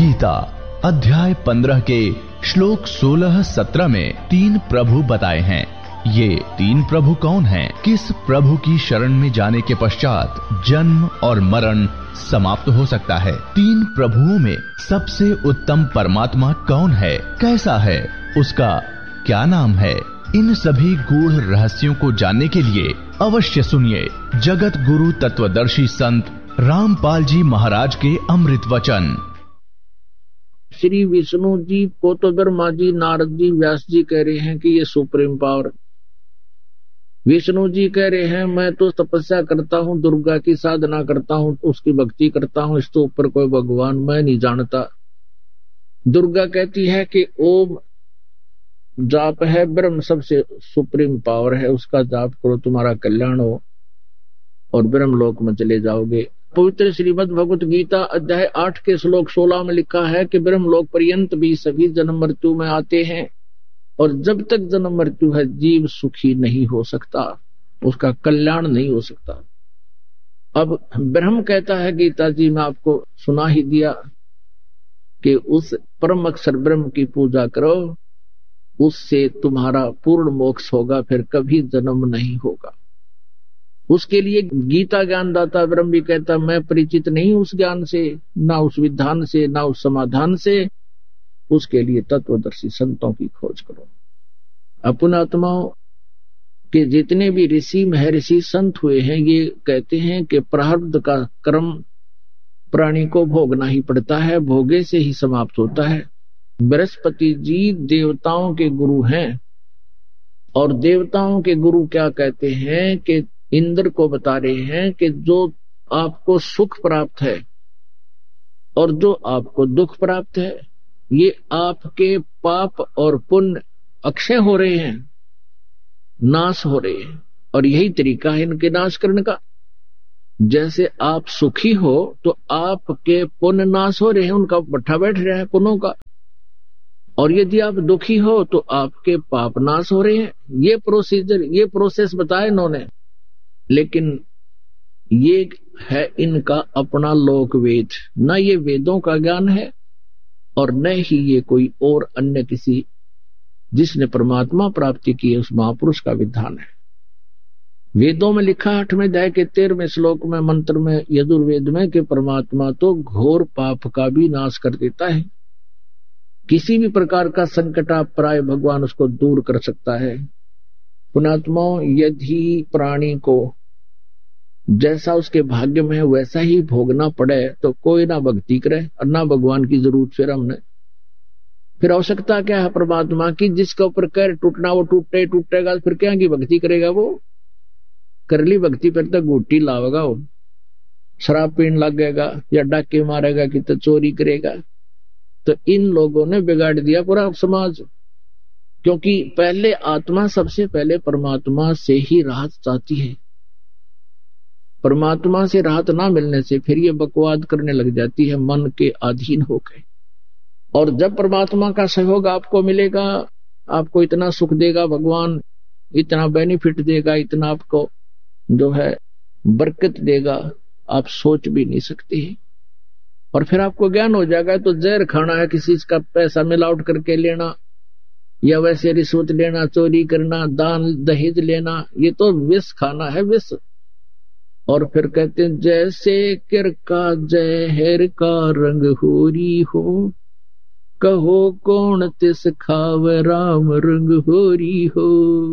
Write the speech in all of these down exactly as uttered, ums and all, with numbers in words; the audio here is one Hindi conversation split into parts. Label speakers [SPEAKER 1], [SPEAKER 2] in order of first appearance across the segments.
[SPEAKER 1] गीता अध्याय पंद्रह के श्लोक सोलह सत्रह में तीन प्रभु बताए हैं। ये तीन प्रभु कौन हैं? किस प्रभु की शरण में जाने के पश्चात जन्म और मरण समाप्त हो सकता है? तीन प्रभुओं में सबसे उत्तम परमात्मा कौन है? कैसा है? उसका क्या नाम है? इन सभी गूढ़ रहस्यों को जानने के लिए अवश्य सुनिए जगत गुरु तत्वदर्शी संत रामपाल जी महाराज के अमृत वचन।
[SPEAKER 2] श्री विष्णु जी को तो ब्रह्मा जी, नारद जी, व्यास जी कह रहे हैं कि ये सुप्रीम पावर। विष्णु जी कह रहे हैं मैं तो तपस्या करता हूँ, दुर्गा की साधना करता हूँ, उसकी भक्ति करता हूँ, इसके ऊपर कोई भगवान मैं नहीं जानता। दुर्गा कहती है कि ओम जाप है, ब्रह्म सबसे सुप्रीम पावर है, उसका जाप करो तुम्हारा कल्याण हो और ब्रह्म लोक में चले जाओगे। पवित्र श्रीमद् भगवत गीता अध्याय आठ के श्लोक सोलह में लिखा है कि ब्रह्म लोक पर्यंत भी सभी जन्म मृत्यु में आते हैं और जब तक जन्म मृत्यु है जीव सुखी नहीं हो सकता, उसका कल्याण नहीं हो सकता। अब ब्रह्म कहता है गीता जी में आपको सुना ही दिया कि उस परम अक्षर ब्रह्म की पूजा करो, उससे तुम्हारा पूर्ण मोक्ष होगा, फिर कभी जन्म नहीं होगा। उसके लिए गीता ज्ञानदाता ब्रह्म भी कहता मैं परिचित नहीं उस ज्ञान से, ना उस विधान से, ना उस समाधान से। उसके लिए तत्वदर्शी संतों की खोज करो। अपने आत्माओं के जितने भी ऋषि महर्षि संत हुए हैं ये कहते हैं कि प्रारब्ध का कर्म प्राणी को भोगना ही पड़ता है, भोगे से ही समाप्त होता है। बृहस्पति जी देवताओं के गुरु हैं और देवताओं के गुरु क्या कहते हैं कि इंद्र को बता रहे हैं कि जो आपको सुख प्राप्त है और जो आपको दुख प्राप्त है ये आपके पाप और पुण्य अक्षय हो रहे हैं, नाश हो रहे हैं, और यही तरीका है इनके नाश करने का। जैसे आप सुखी हो तो आपके पुण्य नाश हो रहे हैं, उनका भट्ठा बैठ रहा है पुण्यों का, और यदि आप दुखी हो तो आपके पाप नाश हो रहे हैं। ये प्रोसीजर, ये प्रोसेस बताया इन्होंने, लेकिन ये है इनका अपना लोक वेद। न ये वेदों का ज्ञान है और न ही ये कोई और अन्य किसी जिसने परमात्मा प्राप्ति की है उस महापुरुष का विधान है। वेदों में लिखा आठवें अध्याय के तेरहवें श्लोक में मंत्र में यजुर्वेद में कि परमात्मा तो घोर पाप का भी नाश कर देता है। किसी भी प्रकार का संकट आप प्राय भगवान उसको दूर कर सकता है। पुणात्माओं, यदि प्राणी को जैसा उसके भाग्य में है वैसा ही भोगना पड़े तो कोई ना भक्ति करे और ना भगवान की जरूरत। फिर हमने फिर आवश्यकता क्या है परमात्मा की? जिसके ऊपर कर टूटना वो टूटे टूटेगा, फिर क्या की भक्ति करेगा? वो कर ली भक्ति फिर तो गोटी लावेगा, वो शराब पीने लगेगा या डाके मारेगा कि तो चोरी करेगा। तो इन लोगों ने बिगाड़ दिया पूरा समाज, क्योंकि पहले आत्मा सबसे पहले परमात्मा से ही राहत चाहती है। परमात्मा से राहत ना मिलने से फिर ये बकवाद करने लग जाती है मन के अधीन होकर। और जब परमात्मा का सहयोग आपको मिलेगा, आपको इतना सुख देगा भगवान, इतना बेनिफिट देगा, इतना आपको जो है बरकत देगा, आप सोच भी नहीं सकते हैं। और फिर आपको ज्ञान हो जाएगा तो जहर खाना है, किसी का पैसा मिलावट करके लेना या वैसे रिश्वत लेना, चोरी करना, दान दहेज लेना, ये तो विष खाना है, विष। और फिर कहते हैं जैसे किर का जहर का रंग होरी हो, कहो कौन तिस खाव राम रंग होरी हो।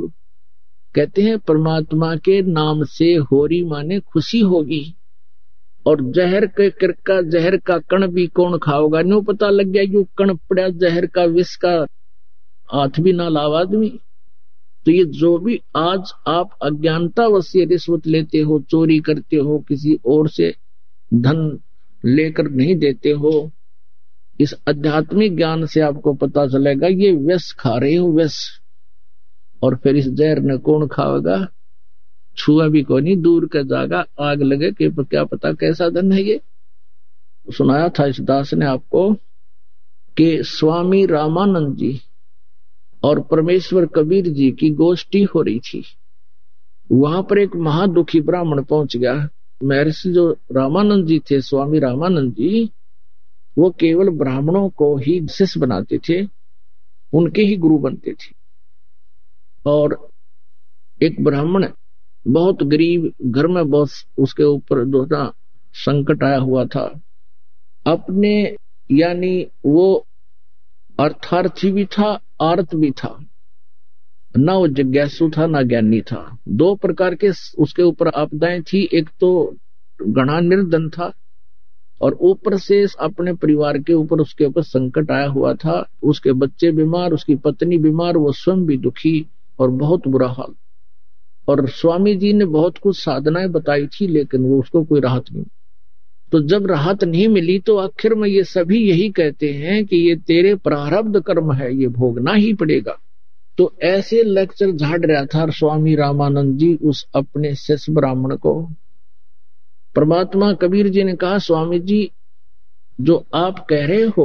[SPEAKER 2] कहते हैं परमात्मा के नाम से होरी माने खुशी होगी, और जहर के किर का जहर का कण भी कौन खाओगा? न्यू पता लग गया यू कण पड़ा जहर का, विष का, हाथ भी ना लाव आदमी। तो ये जो भी आज आप अज्ञानतावश से रिश्वत लेते हो, चोरी करते हो, किसी और से धन लेकर नहीं देते हो, इस आध्यात्मिक ज्ञान से आपको पता चलेगा ये विष खा रहे हो, विष। और फिर इस जहर ने कौन खाएगा? छुआ भी को नहीं, दूर का जागा, आग लगे कि क्या पता कैसा धन है ये। सुनाया था इस दास ने आपको कि स्वामी रामानंद जी और परमेश्वर कबीर जी की गोष्ठी हो रही थी। वहां पर एक महादुखी ब्राह्मण पहुंच गया। महर्षि जो रामानंद जी थे, स्वामी रामानंद जी, वो केवल ब्राह्मणों को ही शिष्य बनाते थे, उनके ही गुरु बनते थे। और एक ब्राह्मण बहुत गरीब घर में, बहुत उसके ऊपर दूसरा संकट आया हुआ था अपने, यानी वो अर्थार्थी भी था, आर्त भी था, ना वो जिज्ञासु था ना ज्ञानी था। दो प्रकार के उसके ऊपर आपदाएं थी। एक तो घना निर्धन था और ऊपर से अपने परिवार के ऊपर उसके ऊपर संकट आया हुआ था। उसके बच्चे बीमार, उसकी पत्नी बीमार, वो स्वयं भी दुखी और बहुत बुरा हाल। और स्वामी जी ने बहुत कुछ साधनाएं बताई थी, लेकिन वो उसको कोई राहत नहीं। तो जब राहत नहीं मिली तो आखिर में ये सभी यही कहते हैं कि ये तेरे प्रारब्ध कर्म है, ये भोगना ही पड़ेगा। तो ऐसे लेक्चर झाड़ रहा था स्वामी रामानंद जी उस अपने शिष्य ब्राह्मण को। परमात्मा कबीर जी ने कहा, स्वामी जी जो आप कह रहे हो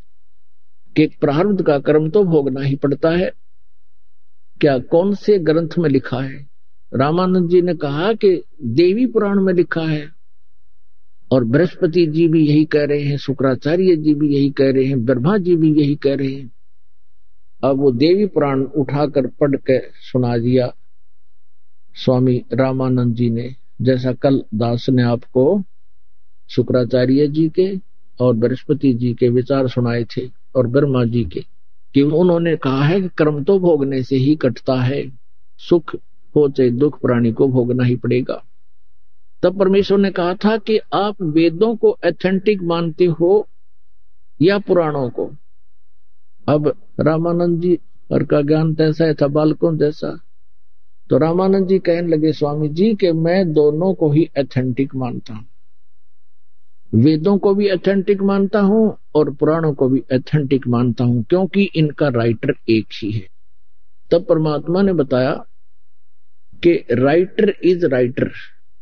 [SPEAKER 2] कि प्रारब्ध का कर्म तो भोगना ही पड़ता है, क्या कौन से ग्रंथ में लिखा है? रामानंद जी ने कहा कि देवी पुराण में लिखा है, और बृहस्पति जी भी यही कह रहे हैं, शुक्राचार्य जी भी यही कह रहे हैं, ब्रह्मा जी भी यही कह रहे हैं। अब वो देवी पुराण उठाकर पढ़ के सुना दिया स्वामी रामानंद जी ने, जैसा कल दास ने आपको शुक्राचार्य जी के और बृहस्पति जी के विचार सुनाए थे और ब्रह्मा जी के, कि उन्होंने कहा है कि कर्म तो भोगने से ही कटता है, सुख हो चाहे दुख प्राणी को भोगना ही पड़ेगा। तब परमेश्वर ने कहा था कि आप वेदों को ऑथेंटिक मानते हो या पुराणों को? अब रामानंद जी और का ज्ञान तैसा था बालकों जैसा, तो रामानंद जी कहने लगे स्वामी जी कि मैं दोनों को ही ऑथेंटिक मानता हूं, वेदों को भी ऑथेंटिक मानता हूं और पुराणों को भी ऑथेंटिक मानता हूं, क्योंकि इनका राइटर एक ही है। तब परमात्मा ने बताया कि राइटर इज राइटर,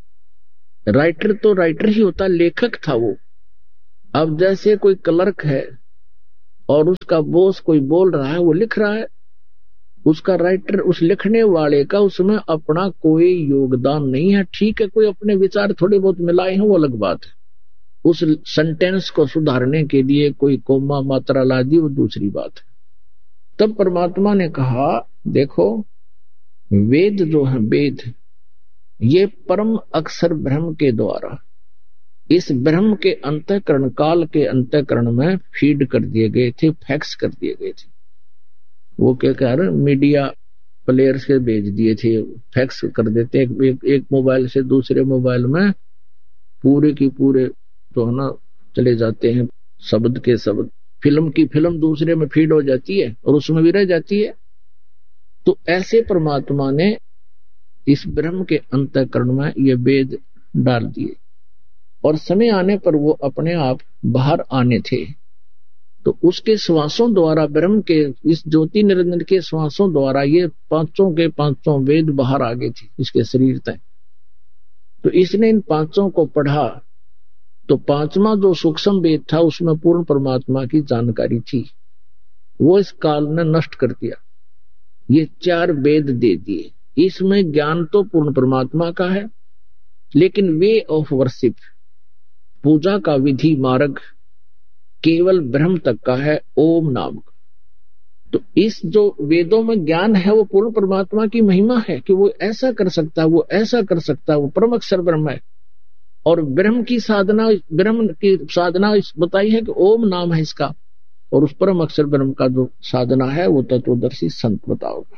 [SPEAKER 2] राइटर तो राइटर ही होता, लेखक था वो। अब जैसे कोई क्लर्क है और उसका बॉस कोई बोल रहा है, वो लिख रहा है, उसका राइटर, उस लिखने वाले का उसमें अपना कोई योगदान नहीं है। ठीक है, कोई अपने विचार थोड़े बहुत मिलाए हैं, वो अलग बात है। उस सेंटेंस को सुधारने के लिए कोई कोमा मात्रा ला दी, वो दूसरी बात है। तब परमात्मा ने कहा, देखो वेद जो है, वेद ये परम अक्षर ब्रह्म के द्वारा इस ब्रह्म के अंतःकरण काल के अंतःकरण में फीड कर दिए गए थे, फैक्स कर दिए गए थे। वो क्या कह रहे, मीडिया प्लेयर से भेज दिए थे, फैक्स कर देते एक, एक, एक मोबाइल से दूसरे मोबाइल में पूरे की पूरे तो है ना चले जाते हैं, शब्द के शब्द। फिल्म की फिल्म दूसरे में फीड हो जाती है और उसमें भी रह जाती है। तो ऐसे परमात्मा ने इस ब्रह्म के अंतःकरण में ये वेद डाल दिए, और समय आने पर वो अपने आप बाहर आने थे। तो उसके श्वासों द्वारा, ब्रह्म के इस ज्योति निरंजन के श्वासों द्वारा ये पांचों के पांचों वेद बाहर आ गए थे इसके शरीर तक। तो इसने इन पांचों को पढ़ा, तो पांचवा जो सूक्ष्म वेद था उसमें पूर्ण परमात्मा की जानकारी थी, वो इस काल ने नष्ट कर दिया। ये चार वेद दे दिए, इसमें ज्ञान तो पूर्ण परमात्मा का है, लेकिन वे ऑफ वर्शिप, पूजा का विधि मार्ग केवल ब्रह्म तक का है, ओम नाम का। तो इस जो वेदों में ज्ञान है वो पूर्ण परमात्मा की महिमा है कि वो ऐसा कर सकता है, वो ऐसा कर सकता है, वो परम अक्षर ब्रह्म है। और ब्रह्म की साधना, ब्रह्म की साधना बताई है कि ओम नाम है इसका, और उस परम अक्षर ब्रह्म का जो साधना है वो तत्वदर्शी संत बताओगा।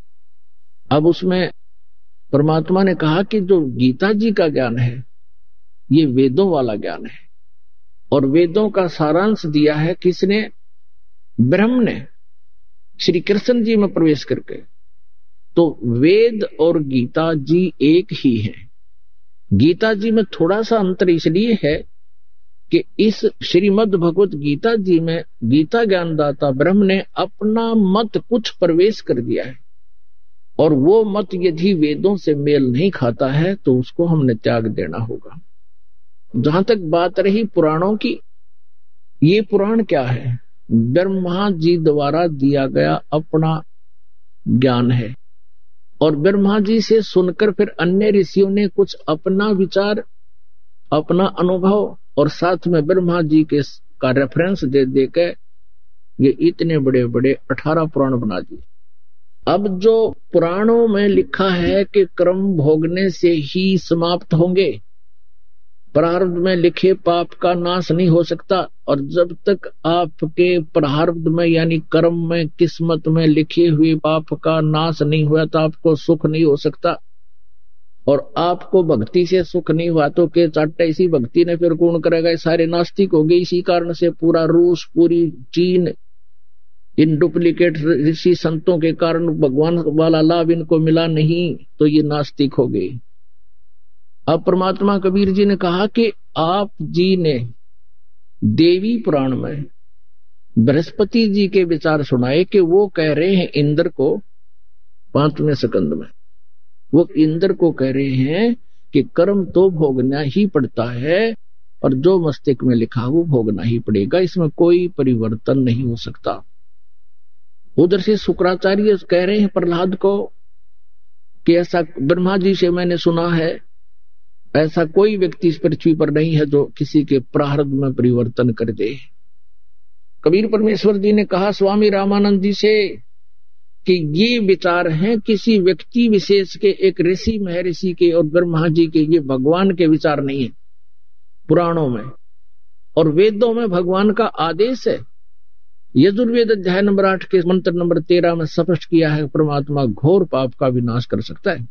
[SPEAKER 2] अब उसमें परमात्मा ने कहा कि जो गीता जी का ज्ञान है ये वेदों वाला ज्ञान है, और वेदों का सारांश दिया है किसने? ब्रह्म ने, श्री कृष्ण जी में प्रवेश करके। तो वेद और गीता जी एक ही है। गीता जी में थोड़ा सा अंतर इसलिए है कि इस श्रीमद् भगवत गीता जी में गीता ज्ञानदाता ब्रह्म ने अपना मत कुछ प्रवेश कर दिया है, और वो मत यदि वेदों से मेल नहीं खाता है तो उसको हमने त्याग देना होगा। जहां तक बात रही पुराणों की, ये पुराण क्या है? ब्रह्मा जी द्वारा दिया गया अपना ज्ञान है, और ब्रह्मा जी से सुनकर फिर अन्य ऋषियों ने कुछ अपना विचार, अपना अनुभव, और साथ में ब्रह्मा जी के का रेफरेंस दे दे के ये इतने बड़े बड़े अठारह पुराण बना दिए। अब जो पुराणों में लिखा है कि कर्म भोगने से ही समाप्त होंगे, प्रारब्ध में लिखे पाप का नाश नहीं हो सकता, और जब तक आपके प्रारब्ध में यानी कर्म में किस्मत में लिखे हुए पाप का नाश नहीं हुआ तो आपको सुख नहीं हो सकता, और आपको भक्ति से सुख नहीं हुआ तो के चाटा इसी भक्ति ने फिर कौन करेगा, सारे नास्तिक हो गए। इसी कारण से पूरा रूस, पूरी चीन, इन डुप्लीकेट ऋषि संतों के कारण भगवान वाला लाभ इनको मिला नहीं तो ये नास्तिक हो गए। अब परमात्मा कबीर जी ने कहा कि आप जी ने देवी पुराण में बृहस्पति जी के विचार सुनाए कि वो कह रहे हैं इंद्र को, पांचवें स्कंद में वो इंद्र को कह रहे हैं कि कर्म तो भोगना ही पड़ता है और जो मस्तिष्क में लिखा वो भोगना ही पड़ेगा, इसमें कोई परिवर्तन नहीं हो सकता। उधर से शुक्राचार्य कह रहे हैं प्रहलाद को कि ऐसा ब्रह्मा जी से मैंने सुना है, ऐसा कोई व्यक्ति इस पृथ्वी पर नहीं है जो किसी के प्रारब्ध में परिवर्तन कर दे। कबीर परमेश्वर जी ने कहा स्वामी रामानंद जी से कि ये विचार हैं किसी व्यक्ति विशेष के, एक ऋषि महर्षि के और ब्रह्मा जी के, ये भगवान के विचार नहीं है। पुराणों में और वेदों में भगवान का आदेश है। यजुर्वेद अध्याय नंबर आठ के मंत्र नंबर तेरह में स्पष्ट किया है परमात्मा घोर पाप का विनाश कर सकता है।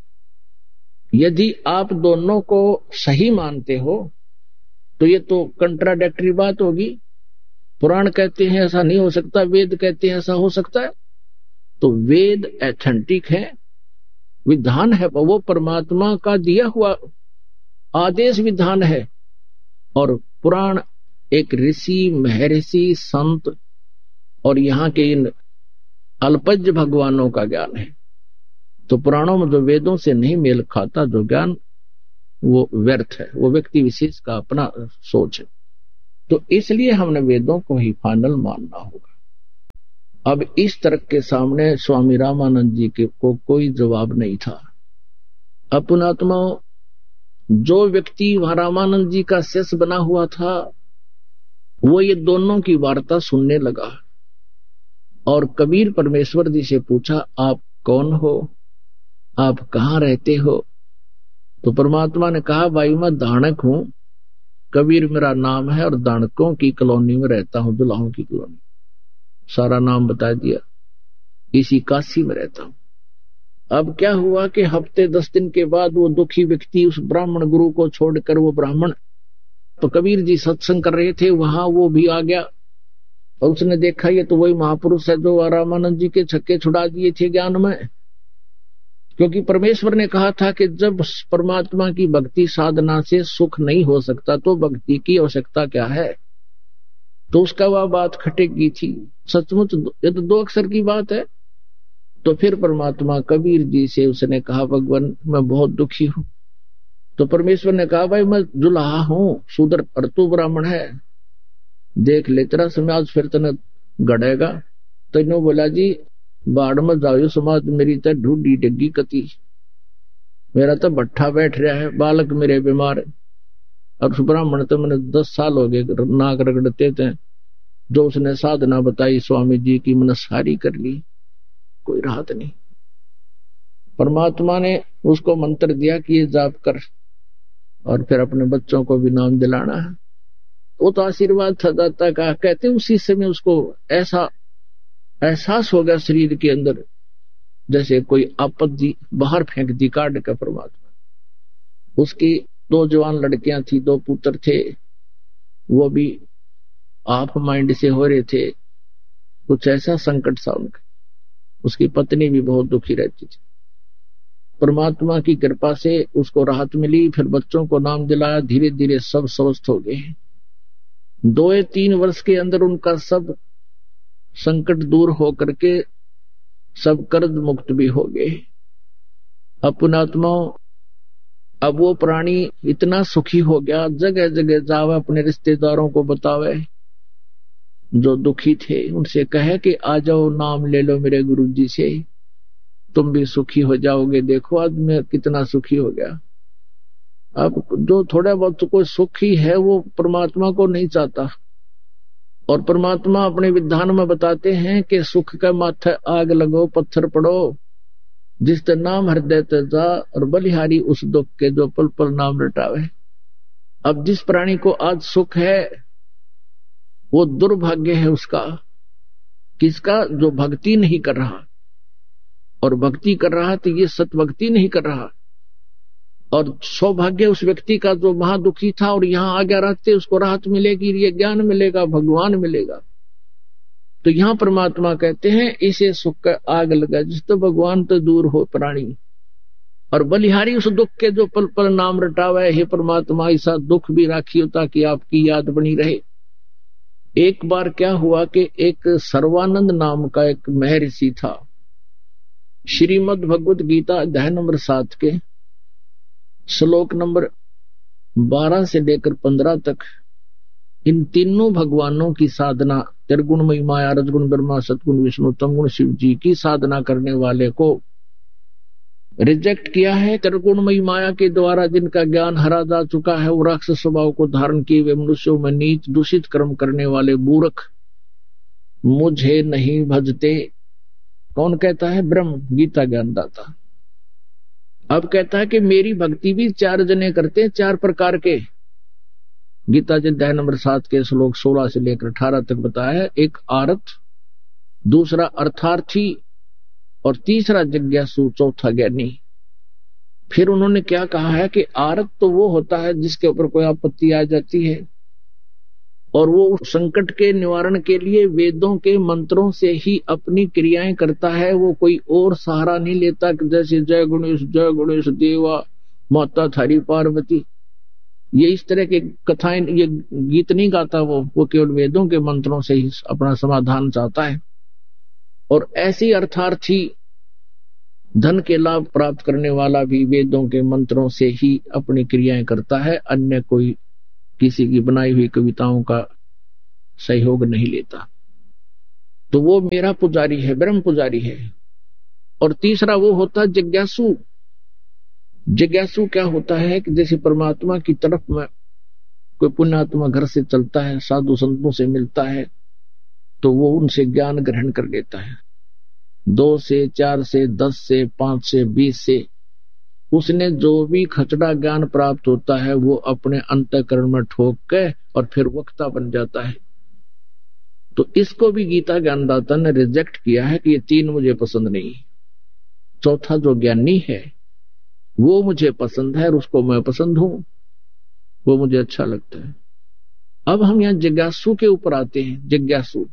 [SPEAKER 2] यदि आप दोनों को सही मानते हो तो ये तो कंट्राडिक्टरी बात होगी। पुराण कहते हैं ऐसा नहीं हो सकता, वेद कहते हैं ऐसा हो सकता है। तो वेद एथेंटिक है, विधान है, वो परमात्मा का दिया हुआ आदेश विधान है, और पुराण एक ऋषि महर्षि संत और यहाँ के इन अल्पज्ञ भगवानों का ज्ञान है। तो पुराणों में जो वेदों से नहीं मेल खाता जो ज्ञान वो व्यर्थ है, वो व्यक्ति विशेष का अपना सोच है। तो इसलिए हमने वेदों को ही फाइनल मानना होगा। अब इस तर्क के सामने स्वामी रामानंद जी के को कोई जवाब नहीं था। अपनात्मा जो व्यक्ति वहां रामानंद जी का शिष्य बना हुआ था वो ये दोनों की वार्ता सुनने लगा और कबीर परमेश्वर जी से पूछा आप कौन हो, आप कहाँ रहते हो? तो परमात्मा ने कहा भाई मैं दानक हूं, कबीर मेरा नाम है और दानकों की कॉलोनी में रहता हूं, दुल्हाओं की कॉलोनी। सारा नाम बता दिया, इसी काशी में रहता हूं। अब क्या हुआ कि हफ्ते दस दिन के बाद वो दुखी व्यक्ति उस ब्राह्मण गुरु को छोड़कर, वो ब्राह्मण तो कबीर जी सत्संग कर रहे थे वहां, वो भी आ गया और उसने देखा ये तो वही महापुरुष है जो रामानंद जी के छक्के छुड़ा दिए थे ज्ञान में। क्योंकि परमेश्वर ने कहा था कि जब परमात्मा की भक्ति साधना से सुख नहीं हो सकता तो भक्ति की आवश्यकता क्या है। तो उसका वह बात खटेगी थी। सचमुच ये तो दो अक्षर की बात है। तो फिर परमात्मा कबीर जी से उसने कहा भगवान मैं बहुत दुखी हूं। तो परमेश्वर ने कहा भाई मैं जुल्हा हूं, शूद्र और तू ब्राह्मण है, देख ले तेरा समाज फिर तने गड़ेगा। तो इन्हों बोला जी बाढ़ में जाओ समाज मेरी तो ढूंढी डगी कती, मेरा तो भट्ठा बैठ रहा है, बालक मेरे बीमार है और उस ब्राह्मण तो मैंने दस साल हो गए नाक रगड़ते थे। जो उसने साधना बताई स्वामी जी की मैंने सारी कर ली, कोई राहत नहीं। परमात्मा ने उसको मंत्र दिया कि ये जाप कर और फिर अपने बच्चों को भी नाम दिलाना है। वो तो आशीर्वाद था दाता का। कहते उसी समय उसको ऐसा एहसास हो गया शरीर के अंदर जैसे कोई आपत्ति बाहर फेंक दी काट का परमात्मा। उसकी दो जवान लड़कियां थी, दो पुत्र थे, वो भी आप माइंड से हो रहे थे। कुछ ऐसा संकट था उनका। उसकी पत्नी भी बहुत दुखी रहती थी। परमात्मा की कृपा से उसको राहत मिली। फिर बच्चों को नाम दिलाया, धीरे धीरे सब स्वस्थ हो गए। दो या तीन वर्ष के अंदर उनका सब संकट दूर हो करके सब कर्ज मुक्त भी हो गए। अपनात्मा अब वो प्राणी इतना सुखी हो गया, जगह जगह जावे, अपने रिश्तेदारों को बतावे जो दुखी थे, उनसे कहे कि आ जाओ नाम ले लो मेरे गुरुजी से, तुम भी सुखी हो जाओगे। देखो आज मैं कितना सुखी हो गया। अब जो थोड़ा बहुत कोई सुखी है वो परमात्मा को नहीं चाहता। और परमात्मा अपने विधान में बताते हैं कि सुख के माथे आग लगो पत्थर पड़ो, जिस तर नाम हृदय तेजा, और बलिहारी उस दुख के जो पल पल नाम रटावे। अब जिस प्राणी को आज सुख है वो दुर्भाग्य है उसका, किसका? जो भक्ति नहीं कर रहा, और भक्ति कर रहा तो ये सत भक्ति नहीं कर रहा। और सौभाग्य उस व्यक्ति का जो महादुखी था और यहां आ गया रहते उसको राहत मिलेगी, ये ज्ञान मिलेगा, भगवान मिलेगा। तो यहां परमात्मा कहते हैं इसे सुख का आग लगा, जिस तो भगवान तो दूर हो प्राणी, और बलिहारी उस दुख के जो पल पल नाम रटावे। हे परमात्मा ऐसा दुख भी राखियो ताकि आपकी याद बनी रहे। एक बार क्या हुआ कि एक सर्वानंद नाम का एक महर्षि था। श्रीमद् भगवत गीता अध्याय नंबर सात के श्लोक नंबर बारह से लेकर पंद्रह तक इन तीनों भगवानों की साधना, त्रिगुणमयी माया, रजगुण ब्रह्मा, सतगुण विष्णु, तमगुण शिव जी की साधना करने वाले को रिजेक्ट किया है। त्रिगुणमयी माया के द्वारा जिनका ज्ञान हरा जा चुका है, वो राक्षस स्वभाव को धारण किए वे मनुष्यों में नीच दूषित कर्म करने वाले मूर्ख मुझे नहीं भजते। कौन कहता है? ब्रह्म, गीता ज्ञानदाता। अब कहता है कि मेरी भक्ति भी चार जने करते हैं, चार प्रकार के। गीता जी अध्याय नंबर सात के श्लोक सोलह से लेकर अठारह तक बताया है। एक आरत, दूसरा अर्थार्थी, और तीसरा जिज्ञासु, चौथा ज्ञानी। फिर उन्होंने क्या कहा है कि आरत तो वो होता है जिसके ऊपर कोई आपत्ति आ जाती है और वो उस संकट के निवारण के लिए वेदों के मंत्रों से ही अपनी क्रियाएं करता है, वो कोई और सहारा नहीं लेता। जैसे जय गणेश जय गणेश देवा, माता थारी पार्वती, ये इस तरह के कथाएं, ये गीत नहीं गाता वो वो केवल वेदों के मंत्रों से ही अपना समाधान चाहता है। और ऐसी अर्थार्थी धन के लाभ प्राप्त करने वाला भी वेदों के मंत्रों से ही अपनी क्रियाएं करता है, अन्य कोई किसी की बनाई हुई कविताओं का सहयोग नहीं लेता। तो वो मेरा पुजारी है, ब्रह्म पुजारी है। और तीसरा वो होता है जिज्ञासु। जिज्ञासु क्या होता है कि जैसे परमात्मा की तरफ में कोई पुण्यात्मा घर से चलता है, साधु संतों से मिलता है, तो वो उनसे ज्ञान ग्रहण कर लेता है। दो से, चार से, दस से, पांच से, बीस से, उसने जो भी खचड़ा ज्ञान प्राप्त होता है वो अपने अंतःकरण में ठोक के और फिर वक्ता बन जाता है। तो इसको भी गीता ज्ञानदाता ने रिजेक्ट किया है कि ये तीन मुझे पसंद नहीं। चौथा जो ज्ञानी है वो मुझे पसंद है और उसको मैं पसंद हूं, वो मुझे अच्छा लगता है। अब हम यहां जिज्ञासु के ऊपर आते हैं। जिज्ञासु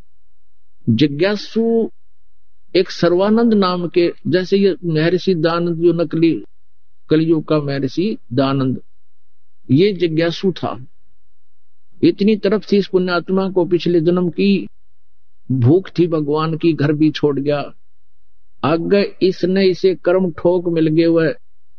[SPEAKER 2] जिज्ञासु एक सर्वानंद नाम के, जैसे ये महर्षि दानंद जो नकली कलयुग का महर्षि दानंद, ये जिज्ञासु था। इतनी तरफ थी इस पुण्यात्मा को, पिछले जन्म की भूख थी भगवान की, घर भी छोड़ गया। आगे इसने इसे कर्म ठोक मिल गए, वह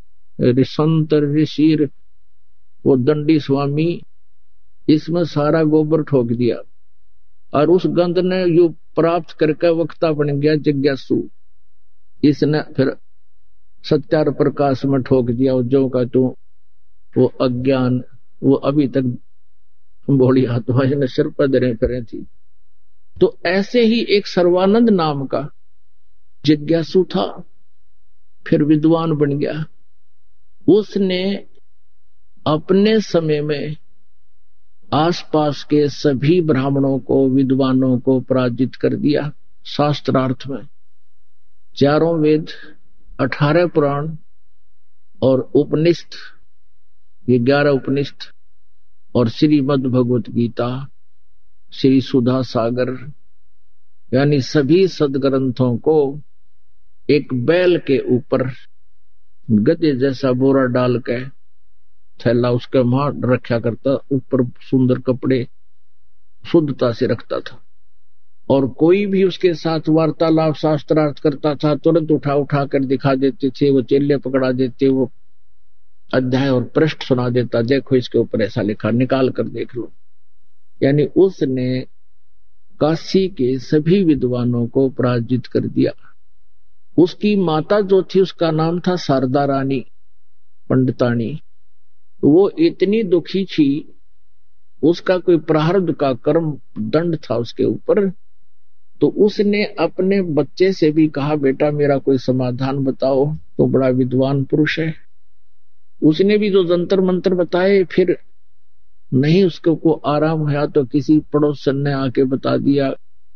[SPEAKER 2] संत ऋषि वो दंडी स्वामी, इसमें सारा गोबर ठोक दिया और उस गंध ने यू प्राप्त करके वक्ता बन गया जिज्ञासु। इसने फिर सत्यार प्रकाश में ठोक दिया जो का तो वो अज्ञान, वो अभी तक भोली आत्मा ने सिर पर धरे फिरे थी। तो ऐसे ही एक सर्वानंद नाम का जिज्ञासु था, फिर विद्वान बन गया। उसने अपने समय में आसपास के सभी ब्राह्मणों को, विद्वानों को पराजित कर दिया। शास्त्रार्थ में चारों वेद, अठारह पुराण और उपनिषद, ये ग्यारह उपनिषद और श्रीमद् भगवत गीता, श्री सुधा सागर, यानी सभी सदग्रंथों को एक बैल के ऊपर गधे जैसा बोरा डाल के थैला उसके मां रखा करता, ऊपर सुंदर कपड़े शुद्धता से रखता था। और कोई भी उसके साथ वार्तालाप शास्त्रार्थ करता था तुरंत उठा उठा कर दिखा देते थे, वो चेले पकड़ा देते, वो अध्याय और पृष्ठ सुना देता, देखो इसके ऊपर ऐसा लिखा, निकाल कर देख लो। यानी उसने काशी के सभी विद्वानों को पराजित कर दिया। उसकी माता जो थी उसका नाम था शारदा रानी पंडितानी। वो इतनी दुखी थी उसका कोई प्रारब्ध का कर्म दंड था उसके ऊपर, तो उसने अपने बच्चे से भी कहा, बेटा मेरा कोई समाधान बताओ, तो बड़ा विद्वान पुरुष है। उसने भी जो जंतर मंत्र बताए, फिर नहीं उसको को आराम हुआ तो किसी पड़ोसन ने आके बता दिया,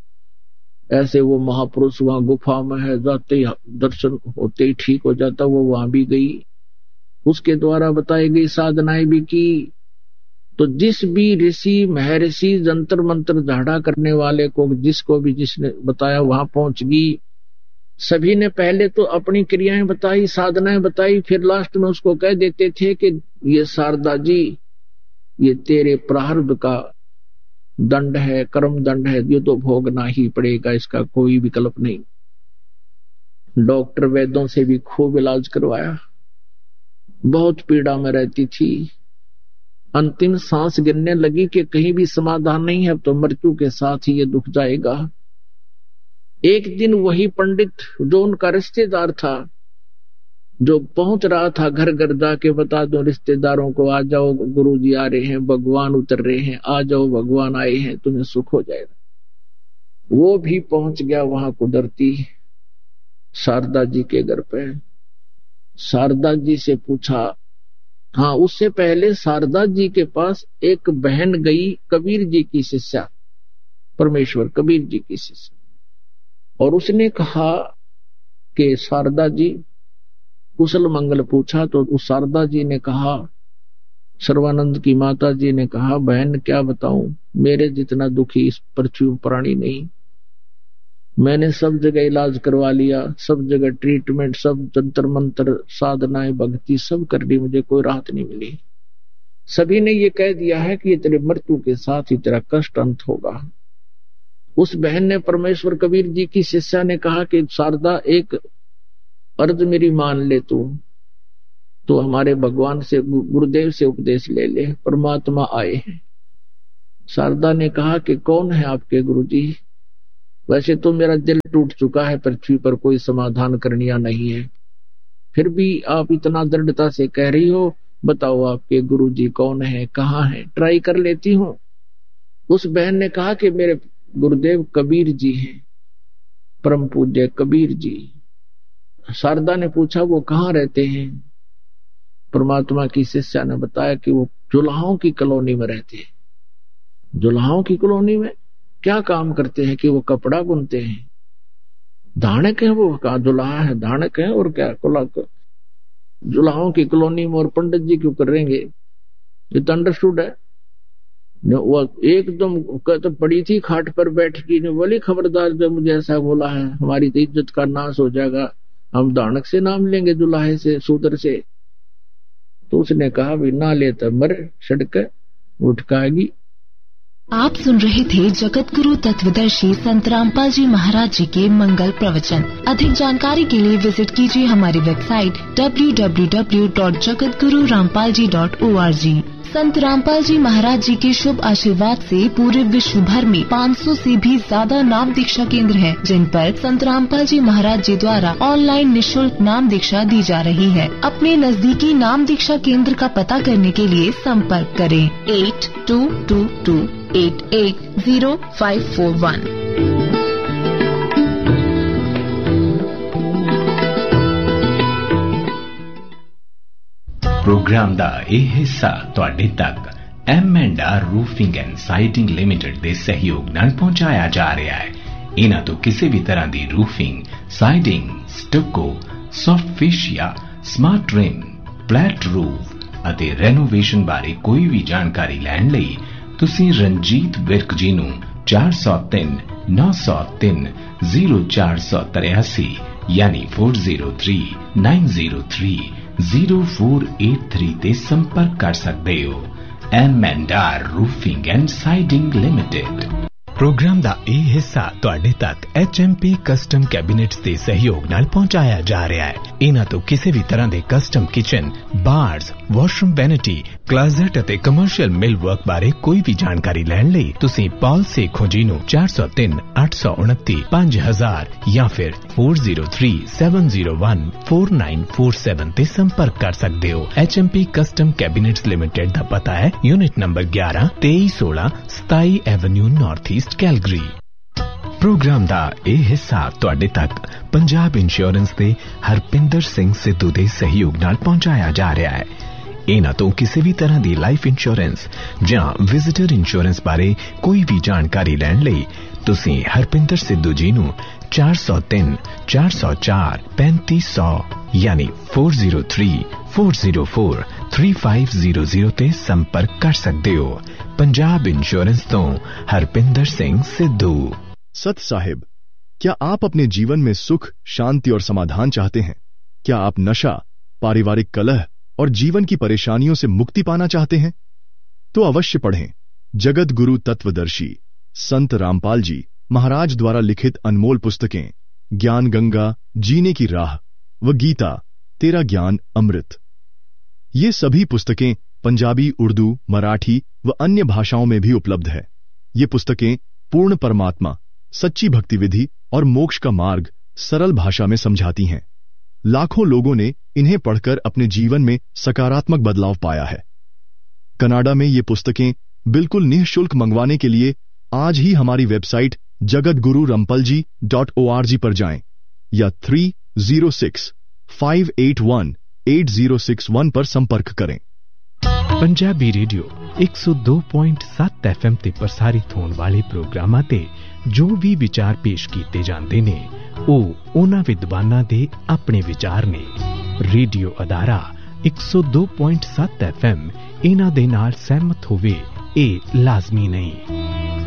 [SPEAKER 2] ऐसे वो महापुरुष वहां गुफा में है, जाते ही दर्शन होते ही ठीक हो जाता। वो वहां भी गई, उसके द्वारा बताई गई साधनाएं भी की। तो जिस भी ऋषि महर्षि जंतर मंत्र झाड़ा करने वाले को, जिसको भी जिसने बताया वहां पहुंच गई। सभी ने पहले तो अपनी क्रियाएं बताई, साधनाएं बताई, फिर लास्ट में उसको कह देते थे कि ये शारदा जी, ये तेरे प्रारब्ध का दंड है, कर्म दंड है, ये तो भोगना ही पड़ेगा, इसका कोई विकल्प नहीं। डॉक्टर वैद्यों से भी खूब इलाज करवाया, बहुत पीड़ा में रहती थी। अंतिम सांस गिरने लगी कि कहीं भी समाधान नहीं है, अब तो मृत्यु के साथ ही ये दुख जाएगा। एक दिन वही पंडित जो उनका रिश्तेदार था, जो पहुंच रहा था घर घर जाके बता दो रिश्तेदारों को, आ जाओ गुरुजी आ रहे हैं, भगवान उतर रहे हैं, आ जाओ भगवान आए हैं, तुम्हें सुख हो जाएगा। वो भी पहुंच गया वहां कुदरती शारदा जी के घर पे। शारदा जी से पूछा, हाँ उससे पहले शारदा जी के पास एक बहन गई, कबीर जी की शिष्या, परमेश्वर कबीर जी की शिष्या, और उसने कहा कि शारदा जी कुशल मंगल पूछा। तो उस शारदा जी ने कहा, सर्वानंद की माता जी ने कहा, बहन क्या बताऊं, मेरे जितना दुखी इस पृथ्वी प्राणी नहीं। मैंने सब जगह इलाज करवा लिया, सब जगह ट्रीटमेंट, सब जंतर मंत्र, साधनाएं, भक्ति सब कर ली, मुझे कोई राहत नहीं मिली। सभी ने ये कह दिया है कि ये तेरे मृत्यु के साथ ही तेरा कष्ट अंत होगा। उस बहन ने, परमेश्वर कबीर जी की शिष्या ने कहा कि शारदा एक अर्ज मेरी मान ले, तू तो हमारे भगवान से, गुरुदेव से उपदेश ले ले, परमात्मा आए हैं। शारदा ने कहा कि कौन है आपके गुरुजी? वैसे तो मेरा दिल टूट चुका है, पृथ्वी पर कोई समाधान करनिया नहीं है, फिर भी आप इतना दृढ़ता से कह रही हो, बताओ आपके गुरुजी कौन है, कहाँ है, ट्राई कर लेती हूँ। उस बहन ने कहा कि मेरे गुरुदेव कबीर जी हैं, परम पूज्य कबीर जी। शारदा ने पूछा वो कहाँ रहते हैं? परमात्मा की शिष्या ने बताया कि वो जुलाहों की कॉलोनी में रहते हैं। जुलाहों की कॉलोनी में क्या काम करते हैं? कि वो कपड़ा बुनते हैं, धानक है वो, कहा जुलाहा है, धानक है, और क्या जुलाहों की कॉलोनी में और पंडित जी क्यों करेंगे? ये तो अंडरस्टूड है। वो एकदम तो पड़ी थी खाट पर बैठ की, ने बोली खबरदार जब मुझे ऐसा बोला है हमारी तो इज्जत का नाश हो जाएगा, हम धानक से नाम लेंगे, जुलाहे से, शूद्र से। तो उसने कहा भी ना लेता मर, सड़क उठकाएगी।
[SPEAKER 3] आप सुन रहे थे जगत गुरु तत्वदर्शी संत रामपाल जी महाराज जी के मंगल प्रवचन। अधिक जानकारी के लिए विजिट कीजिए हमारी website W W W dot Jagat Guru Rampal ji dot O R G. संत रामपाल जी महाराज जी के शुभ आशीर्वाद से पूरे विश्व भर में पाँच सौ से भी ज्यादा नाम दीक्षा केंद्र हैं, जिन पर संत रामपाल जी महाराज जी द्वारा ऑनलाइन निशुल्क नाम दीक्षा दी जा रही है। अपने नजदीकी नाम दीक्षा केंद्र का पता करने के लिए संपर्क करें eight to to to eight eight zero five four one.
[SPEAKER 4] Programme ਦਾ ਇਹ ਹਿੱਸਾ ਤੁਹਾਡੇ ਤੱਕ M and R roofing and siding limited ਦੇ ਸਹਿਯੋਗ ਨਾਲ ਪਹੁੰਚਾਇਆ ਜਾ ਰਿਹਾ ਹੈ। ਇਹਨਾਂ ਤੋਂ ਕਿਸੇ ਵੀ ਤਰ੍ਹਾਂ ਦੀ roofing, siding, ਸਟੱਕੋ, soft ਫੇਸ਼ੀਆ, smart trim, flat roof ਅਤੇ ਰੈਨੋਵੇਸ਼ਨ ਬਾਰੇ ਕੋਈ ਵੀ ਜਾਣਕਾਰੀ ਲੈਣ ਲਈ ਤੁਸੀਂ ਰਣਜੀਤ ਵਿਰਕ ਜੀ ਨੂੰ ਚਾਰ ਸੌ ਤਿੰਨ ਨੌ ਸੌ ਤਿੰਨ ਜ਼ੀਰੋ ਚਾਰ ਸੌ ਤਰਿਆਸੀ ਯਾਨੀ ਚਾਰ ਜ਼ੀਰੋ ਤਿੰਨ ਨੌ ਜ਼ੀਰੋ ਤਿੰਨ ਜ਼ੀਰੋ ਚਾਰ ਅੱਠ ਤਿੰਨ ਤੇ ਸੰਪਰਕ ਕਰ ਸਕਦੇ ਹੋ। M and R roofing and siding limited.
[SPEAKER 5] Programme ਦਾ ਇਹ ਹਿੱਸਾ ਤੁਹਾਡੇ ਤੱਕ ਐਚ ਐਮ ਪੀ ਕਸਟਮ ਕੈਬਿਨੇਟਸ ਦੇ ਸਹਿਯੋਗ ਨਾਲ ਪਹੁੰਚਾਇਆ ਜਾ ਰਿਹਾ ਹੈ।
[SPEAKER 4] ਇਹਨਾਂ ਤੋਂ ਕਿਸੇ ਵੀ ਤਰ੍ਹਾਂ ਦੇ ਕਸਟਮ ਕਿਚਨ, ਬਾਰਸ, ਵਾਸ਼ਰੂਮ ਵੈਨਿਟੀ, ਕਲਾਜ਼ਟ ਅਤੇ ਕਮਰਸ਼ੀਅਲ ਮਿਲ ਵਰਕ ਬਾਰੇ ਕੋਈ ਵੀ ਜਾਣਕਾਰੀ ਲੈਣ ਲਈ ਤੁਸੀਂ ਪਾਲ ਸੇਖੋਂ ਜੀ ਨੂੰ ਚਾਰ ਸੌ ਤਿੰਨ ਅੱਠ ਸੌ ਉਨੱਤੀ ਪੰਜ ਹਜ਼ਾਰ ਜਾਂ ਫਿਰ ਚਾਰ ਜ਼ੀਰੋ ਤਿੰਨ ਸੱਤ ਜ਼ੀਰੋ ਇੱਕ ਚਾਰ ਨੌ ਚਾਰ ਸੱਤ ਤੇ ਸੰਪਰਕ ਕਰ ਸਕਦੇ ਹੋ। H M P custom ਕੈਬਿਨੇਟਸ limited ਦਾ ਪਤਾ ਹੈ ਯੂਨਿਟ ਨੰਬਰ ਗਿਆਰਾਂ ਤੇਈ ਸੋਲਾਂ ਸਤਾਈ avenue north East Calgary. Programme ਦਾ ਇਹ ਹਿੱਸਾ ਤੁਹਾਡੇ ਤੱਕ ਪੰਜਾਬ ਇੰਸ਼ੋਰੈਂਸ ਦੇ ਹਰਪਿੰਦਰ ਸਿੰਘ ਸਿੱਧੂ ਦੇ ਸਹਿਯੋਗ ਨਾਲ ਪਹੁੰਚਾਇਆ ਜਾ ਰਿਹਾ ਹੈ। ਇਹਨਾਂ ਤੋਂ ਕਿਸੇ ਵੀ ਤਰ੍ਹਾਂ ਦੀ ਲਾਈਫ ਇੰਸ਼ੋਰੈਂਸ ਜਾਂ ਵਿਜ਼ਿਟਰ ਇੰਸ਼ੋਰੈਂਸ ਬਾਰੇ ਕੋਈ ਵੀ ਜਾਣਕਾਰੀ ਲੈਣ ਲਈ ਤੁਸੀਂ ਹਰਪਿੰਦਰ ਸਿੱਧੂ ਜੀ ਨੂੰ ਚਾਰ ਸੌ ਤਿੰਨ ਚਾਰ ਸੌ ਚਾਰ ਪੈਂਤੀ ਸੌ ਯਾਨੀ ਚਾਰ ਜ਼ੀਰੋ ਤਿੰਨ ਚਾਰ ਜ਼ੀਰੋ ਚਾਰ ਤਿੰਨ ਪੰਜ ਜ਼ੀਰੋ ਜ਼ੀਰੋ ਤੇ ਸੰਪਰਕ ਕਰ ਸਕਦੇ ਹੋ। पंजाब इंश्योरेंस तो हरपिंदर सिंह सिद्धू।
[SPEAKER 5] सत साहिब, क्या आप अपने जीवन में सुख, शांति और समाधान चाहते हैं? क्या आप नशा, पारिवारिक कलह और जीवन की परेशानियों से मुक्ति पाना चाहते हैं? तो अवश्य पढ़ें जगत गुरु तत्वदर्शी संत रामपाल जी महाराज द्वारा लिखित अनमोल पुस्तकें ज्ञान गंगा, जीने की राह व गीता, तेरा ज्ञान अमृत। ये सभी पुस्तकें पंजाबी, उर्दू, मराठी व अन्य भाषाओं में भी उपलब्ध है। ये पुस्तकें पूर्ण परमात्मा, सच्ची भक्ति विधि और मोक्ष का मार्ग सरल भाषा में समझाती हैं। लाखों लोगों ने इन्हें पढ़कर अपने जीवन में सकारात्मक बदलाव पाया है। कनाडा में ये पुस्तकें बिल्कुल निःशुल्क मंगवाने के लिए आज ही हमारी वेबसाइट जगत गुरु रमपल जी डॉट ओ आर जी पर जाएं या three zero six five eight one eight zero six one पर संपर्क करें।
[SPEAKER 4] पंजाबी रेडियो एक सौ दो पॉइंट सत्त एफ एम ते प्रसारित होने वाले प्रोग्रामां ते जो भी विचार पेश किए जाते ने ਉਹ ਉਹਨਾਂ ਵਿਦਵਾਨਾਂ ਦੇ ਆਪਣੇ ਵਿਚਾਰ ਨੇ। ਰੇਡੀਓ ਅਦਾਰਾ एक सौ दो पॉइंट सत्त एफ एम ਇਹਨਾਂ ਦੇ ਨਾਲ ਸਹਿਮਤ ਹੋਵੇ ਇਹ ਲਾਜ਼ਮੀ ਨਹੀਂ।